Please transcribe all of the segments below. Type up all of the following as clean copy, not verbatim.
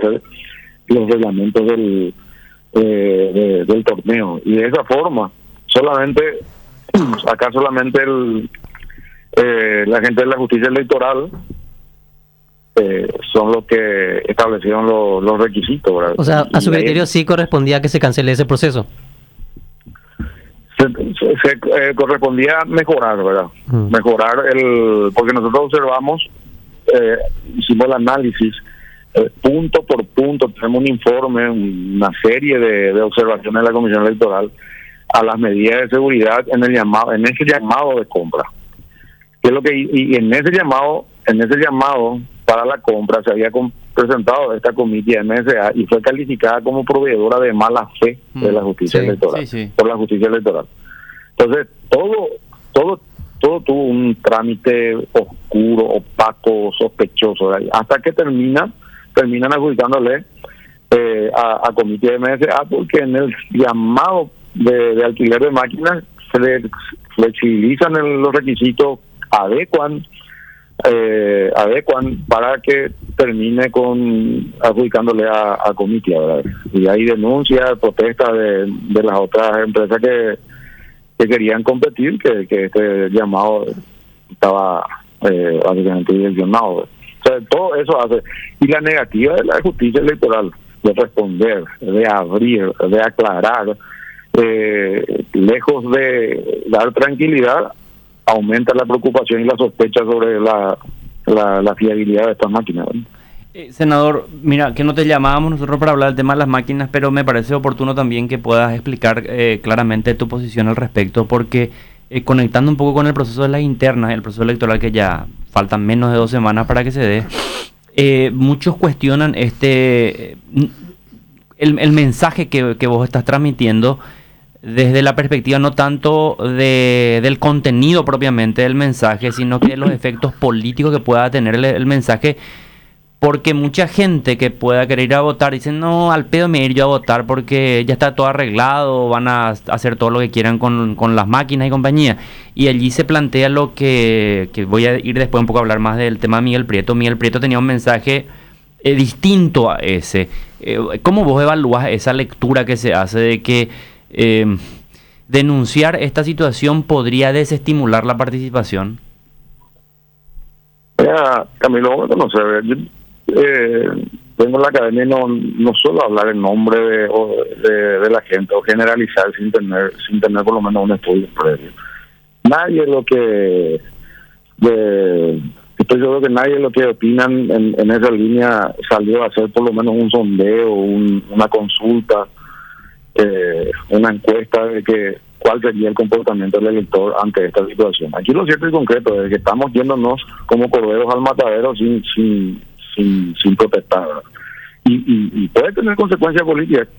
conocer los reglamentos del torneo. Y de esa forma, acá solamente la gente de la justicia electoral son los que establecieron los requisitos, ¿verdad? O sea, a su criterio sí correspondía que se cancele ese proceso. Se correspondía mejorar, ¿verdad? Mejorar porque nosotros observamos, hicimos el análisis punto por punto, tenemos un informe, una serie de observaciones de la Comisión Electoral a las medidas de seguridad en ese llamado de compra. Que es lo que y en ese llamado para la compra se había presentado esta comité MSA y fue calificada como proveedora de mala fe de la justicia electoral, por la justicia electoral. Entonces todo tuvo un trámite oscuro, opaco, sospechoso, ¿verdad? Hasta que terminan adjudicándole a comité MSA, porque en el llamado de alquiler de máquinas se le flexibilizan los requisitos, adecuan para que termine con adjudicándole a Comitia, ¿verdad? Y hay denuncias, protestas de las otras empresas que querían competir, que este llamado estaba básicamente direccionado. O sea, todo eso hace. Y la negativa de la justicia electoral de responder, de abrir, de aclarar, lejos de dar tranquilidad, aumenta la preocupación y la sospecha sobre la fiabilidad de estas máquinas, ¿verdad? Senador, mira, que no te llamábamos nosotros para hablar del tema de las máquinas, pero me parece oportuno también que puedas explicar claramente tu posición al respecto, porque conectando un poco con el proceso de las internas, el proceso electoral que ya faltan menos de 2 semanas para que se dé, muchos cuestionan el mensaje que vos estás transmitiendo desde la perspectiva no tanto del contenido propiamente del mensaje, sino que de los efectos políticos que pueda tener el mensaje, porque mucha gente que pueda querer ir a votar dice, no, al pedo me ir yo a votar porque ya está todo arreglado, van a hacer todo lo que quieran con las máquinas y compañía. Y allí se plantea lo que voy a ir después un poco a hablar más del tema de Miguel Prieto. Miguel Prieto tenía un mensaje distinto a ese. ¿Cómo vos evalúas esa lectura que se hace de que denunciar esta situación podría desestimular la participación? Camilo, no sé, yo vengo a la academia y no suelo hablar en nombre de la gente o generalizar sin tener por lo menos un estudio previo. Nadie estoy seguro que nadie lo que opinan en esa línea salió a hacer por lo menos un sondeo, una consulta, una encuesta de cuál sería el comportamiento del elector ante esta situación. Aquí lo cierto y concreto es que estamos yéndonos como corderos al matadero sin protestar, ¿verdad? Y puede tener consecuencias políticas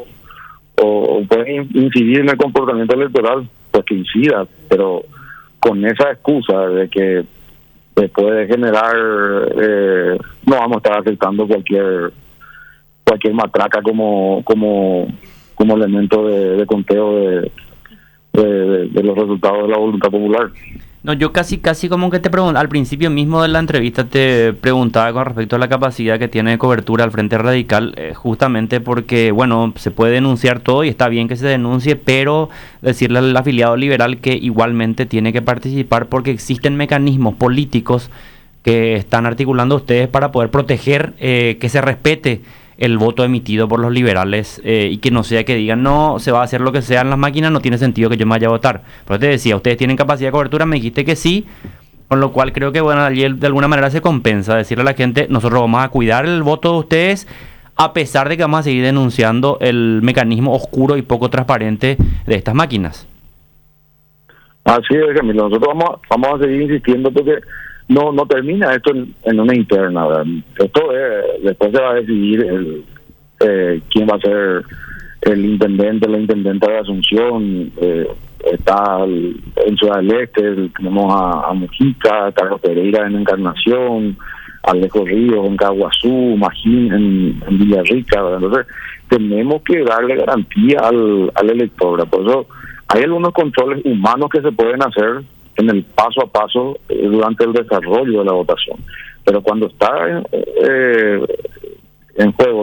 o puede incidir en el comportamiento electoral, pues que incida, pero con esa excusa de que puede generar, no vamos a estar aceptando cualquier matraca como elemento de conteo de los resultados de la voluntad popular. No, yo casi como que te pregunto, al principio mismo de la entrevista te preguntaba con respecto a la capacidad que tiene de cobertura al Frente Radical, justamente porque, bueno, se puede denunciar todo y está bien que se denuncie, pero decirle al afiliado liberal que igualmente tiene que participar porque existen mecanismos políticos que están articulando ustedes para poder proteger que se respete el voto emitido por los liberales y que no sea que digan, no, se va a hacer lo que sea en las máquinas, no tiene sentido que yo me vaya a votar. Pero te decía, ustedes tienen capacidad de cobertura, me dijiste que sí, con lo cual creo que, bueno, allí de alguna manera se compensa decirle a la gente, nosotros vamos a cuidar el voto de ustedes, a pesar de que vamos a seguir denunciando el mecanismo oscuro y poco transparente de estas máquinas. Así es, Camilo, nosotros vamos a seguir insistiendo porque no termina esto en una interna, ¿verdad? Esto después se va a decidir quién va a ser el intendente, la intendenta de Asunción. Está en Ciudad del Este, tenemos a Mujica, Carlos Pereira en Encarnación, Alejo Ríos en Caguazú, Magín en Villarrica, ¿verdad? Entonces tenemos que darle garantía al elector, ¿verdad? Por eso hay algunos controles humanos que se pueden hacer en el paso a paso durante el desarrollo de la votación, pero cuando está en juego